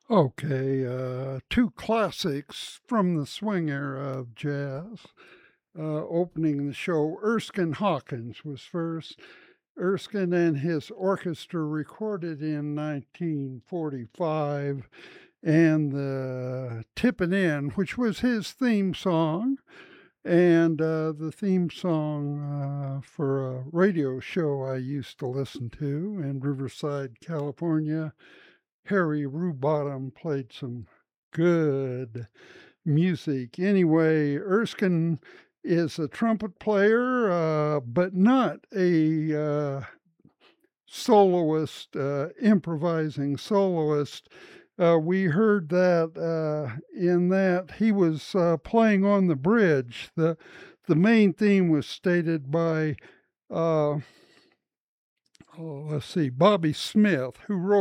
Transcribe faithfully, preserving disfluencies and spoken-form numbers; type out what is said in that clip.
Okay, uh, two classics from the swing era of jazz. Uh, opening the show, Erskine Hawkins was first. Erskine and his orchestra recorded in nineteen forty-five, and the Tippin' In, which was his theme song, and uh, the theme song uh, for a radio show I used to listen to in Riverside, California. Harry Rubottom played some good music. Anyway, Erskine is a trumpet player, uh, but not a uh, soloist, uh, improvising soloist. Uh, we heard that uh, in that he was uh, playing on the bridge. The the main theme was stated by uh, oh, let's see, Bobby Smith, who wrote